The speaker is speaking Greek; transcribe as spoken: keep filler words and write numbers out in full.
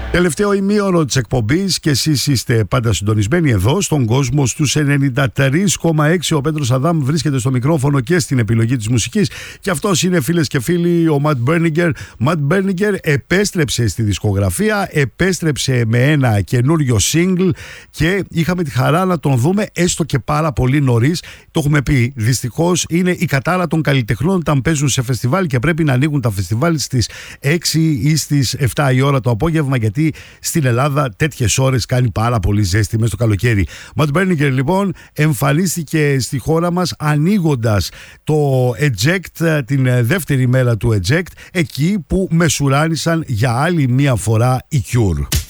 Τελευταίο ημίωρο της εκπομπής και εσείς είστε πάντα συντονισμένοι εδώ στον κόσμο στους ενενήντα τρία κόμμα έξι. Ο Πέτρος Αδάμ βρίσκεται στο μικρόφωνο και στην επιλογή της μουσικής και αυτός είναι, φίλες και φίλοι, ο Ματ Μπέρνιγκερ. Ματ Μπέρνιγκερ επέστρεψε στη δισκογραφία, επέστρεψε με ένα καινούριο single και είχαμε τη χαρά να τον δούμε έστω και πάρα πολύ νωρίς. Το έχουμε πει, δυστυχώς είναι η κατάρα των καλλιτεχνών όταν παίζουν σε φεστιβάλ και πρέπει να ανοίγουν τα φεστιβάλ στις έξι ή στις επτά η ώρα το απόγευμα, γιατί στην Ελλάδα τέτοιες ώρες κάνει πάρα πολύ ζέστη μέσα στο καλοκαίρι. Ματ Μπέρνιγκερ λοιπόν εμφανίστηκε στη χώρα μας ανοίγοντας το Eject, την δεύτερη μέρα του Eject, εκεί που μεσουράνησαν για άλλη μία φορά οι Cure.